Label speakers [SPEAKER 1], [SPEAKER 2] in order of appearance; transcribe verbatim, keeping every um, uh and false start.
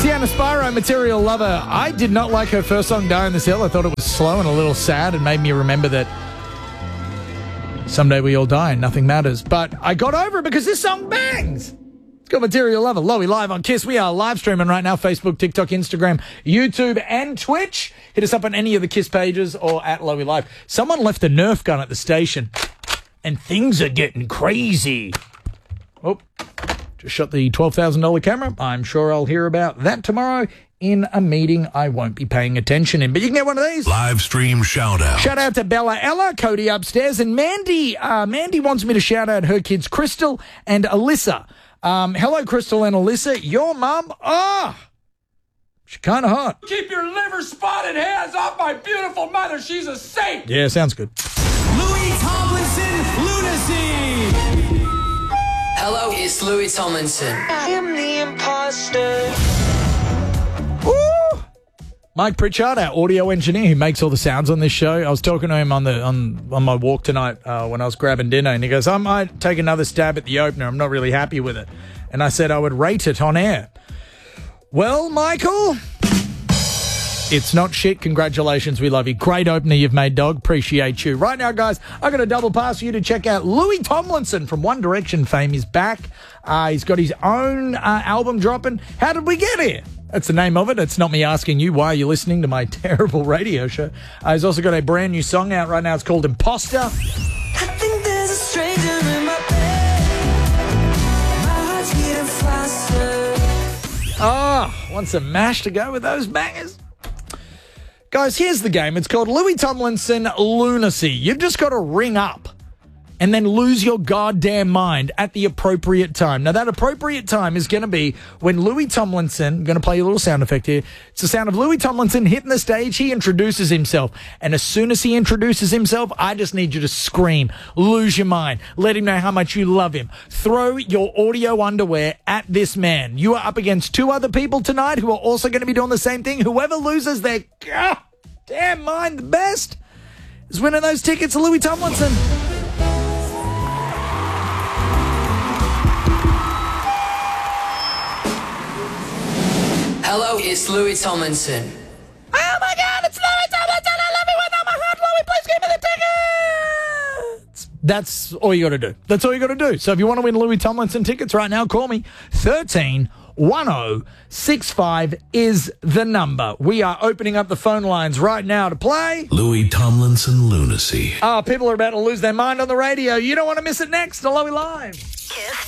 [SPEAKER 1] Sienna Spyro, Material Lover. I did not like her first song, Die on This Hill. I thought it was slow and a little sad and made me remember that someday we all die and nothing matters. But I got over it because this song bangs. It's got Material Lover. Lowy live on Kiss. We are live streaming right now. Facebook, TikTok, Instagram, YouTube, and Twitch. Hit us up on any of the Kiss pages or at Lowy Live. Someone left a Nerf gun at the station and things are getting crazy. Oh, just shot the twelve thousand dollars camera. I'm sure I'll hear about that tomorrow in a meeting I won't be paying attention in. But you can get one of these.
[SPEAKER 2] Live stream shout out.
[SPEAKER 1] Shout out to Bella Ella, Cody upstairs, and Mandy. Uh, Mandy wants me to shout out her kids, Crystal and Alyssa. Um, hello, Crystal and Alyssa. Your mum, ah, oh, she's kind of hot.
[SPEAKER 3] Keep your liver spotted hands off my beautiful mother. She's a saint.
[SPEAKER 1] Yeah, sounds good.
[SPEAKER 4] Louis Tomlinson, Lunacy.
[SPEAKER 5] Hello, it's Louis Tomlinson.
[SPEAKER 6] I am the imposter.
[SPEAKER 1] Woo! Mike Pritchard, our audio engineer who makes all the sounds on this show. I was talking to him on the on, on my walk tonight uh, when I was grabbing dinner, and he goes, I might take another stab at the opener. I'm not really happy with it. And I said I would rate it on air. Well, Michael, it's not shit. Congratulations. We love you. Great opener you've made, dog. Appreciate you. Right now, guys, I got a double pass for you to check out Louis Tomlinson from One Direction fame. He's back. Uh, he's got his own uh, album dropping. How did we get here? That's the name of it. It's not me asking you why you're listening to my terrible radio show. Uh, he's also got a brand new song out right now. It's called Imposter.
[SPEAKER 6] I think there's a stranger in my bed. My heart's beating faster.
[SPEAKER 1] Oh, want some mash to go with those bangers? Guys, here's the game. It's called Louis Tomlinson Lunacy. You've just got to ring up and then lose your goddamn mind at the appropriate time. Now, that appropriate time is going to be when Louis Tomlinson, I'm going to play you a little sound effect here. It's the sound of Louis Tomlinson hitting the stage. He introduces himself. And as soon as he introduces himself, I just need you to scream, lose your mind, let him know how much you love him. Throw your audio underwear at this man. You are up against two other people tonight who are also going to be doing the same thing. Whoever loses their goddamn mind the best is winning those tickets to Louis Tomlinson.
[SPEAKER 5] Hello, it's Louis Tomlinson.
[SPEAKER 1] Oh my God, it's Louis Tomlinson. I love you with all my heart. Louis, please give me the tickets. That's all you got to do. That's all you got to do. So if you want to win Louis Tomlinson tickets right now, call me. thirteen ten sixty-five is the number. We are opening up the phone lines right now to play
[SPEAKER 2] Louis Tomlinson Lunacy.
[SPEAKER 1] Oh, people are about to lose their mind on the radio. You don't want to miss it next. Louis Live.
[SPEAKER 6] Kiss.